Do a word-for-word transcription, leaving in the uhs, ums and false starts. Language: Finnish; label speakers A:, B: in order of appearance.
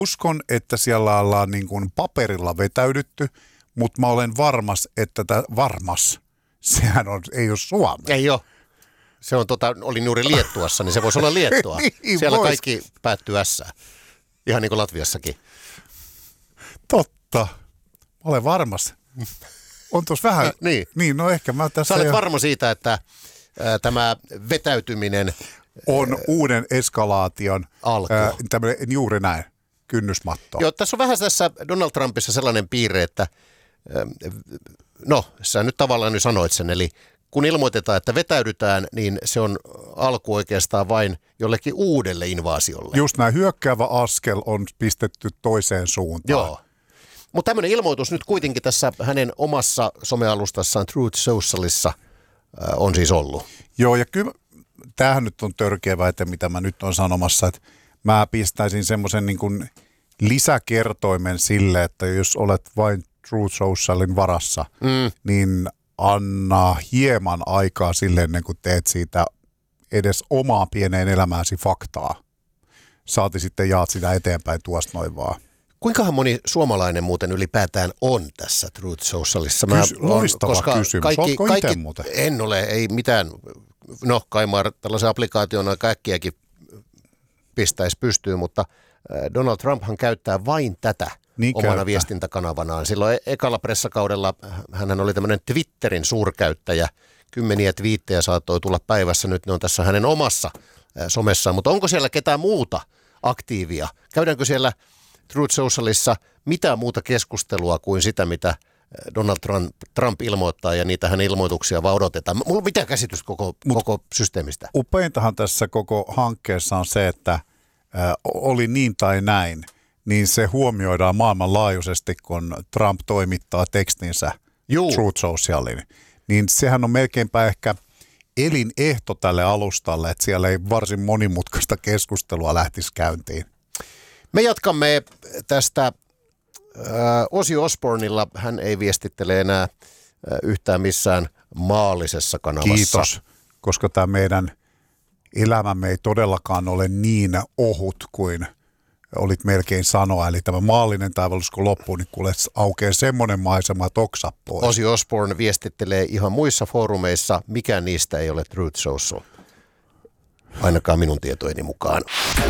A: uskon, että siellä ollaan niin kuin paperilla vetäydytty, mutta mä olen varmas, että tämä varmas, sehän on, ei ole Suomi.
B: Ei ole. Se on tota, olin juuri Liettuassa, niin se voisi olla Liettua.
A: Niin
B: siellä
A: vois.
B: kaikki päättyy ässään. Ihan niin kuin Latviassakin.
A: Totta. Mä olen varmas. On tuossa vähän,
B: niin.
A: niin no ehkä mä tässä
B: Sä olet
A: jo...
B: varma siitä, että ää, tämä vetäytyminen
A: on uuden eskalaation
B: alku.
A: Ää, tämmönen, juuri näin, kynnysmatto.
B: Joo, tässä on vähän tässä Donald Trumpissa sellainen piirre, että ää, no, sä nyt tavallaan nyt sanoit sen, eli kun ilmoitetaan, että vetäydytään, niin se on alku oikeastaan vain jollekin uudelle invaasiolle.
A: Just näin, hyökkäävä askel on pistetty toiseen suuntaan.
B: Joo. Mutta tämmöinen ilmoitus nyt kuitenkin tässä hänen omassa somealustassaan Truth Socialissa äh, on siis ollut.
A: Joo, ja kyllä tämähän nyt on törkeä väite, mitä mä nyt on sanomassa, että mä pistäisin semmoisen niin kuin lisäkertoimen sille, että jos olet vain Truth Socialin varassa, mm. niin anna hieman aikaa sille ennen kuin teet siitä edes omaa pieneen elämääsi faktaa. Saati sitten jaat sitä eteenpäin tuosta noin vaan.
B: Kuinkahan moni suomalainen muuten ylipäätään on tässä Truth Socialissa? Mä
A: Kys- loistava
B: koska
A: kysymys.
B: Kaikki,
A: Oletko
B: kaikki,
A: itse muuten?
B: En ole, ei mitään. No, Kaimar tällaisen applikaation aika äkkiäkin pistäisi pystyyn, mutta Donald Trumphan käyttää vain tätä niin omana käyttää. viestintäkanavanaan. Silloin ekalla pressakaudella hän oli tämmöinen Twitterin suurkäyttäjä. Kymmeniä twiittejä saattoi tulla päivässä, nyt ne on tässä hänen omassa somessaan. Mutta onko siellä ketään muuta aktiivia? Käydäänkö siellä Truth Socialissa mitään muuta keskustelua kuin sitä, mitä Donald Trump, Trump ilmoittaa ja niitä hänen ilmoituksia vaan odotetaan? Mulla on mitään käsitystä koko, koko systeemistä.
A: Upeintahan tässä koko hankkeessa on se, että äh, oli niin tai näin, niin se huomioidaan maailmanlaajuisesti, kun Trump toimittaa tekstinsä Juu. Truth Socialin. Niin sehän on melkeinpä ehkä elinehto tälle alustalle, että siellä ei varsin monimutkaista keskustelua lähtisi käyntiin.
B: Me jatkamme tästä äh, Ozzy Osbournella. Hän ei viestittele enää äh, yhtään missään maallisessa kanavassa.
A: Kiitos, koska tämä meidän elämämme ei todellakaan ole niin ohut kuin olit melkein sanoa. Eli tämä maallinen taivalus kun loppuu, niin kuule aukeaa semmoinen maisema, että oksa pois.
B: Ozzy Osbourne viestittelee ihan muissa foorumeissa. Mikään niistä ei ole Truth Social. Ainakaan minun tietojeni mukaan.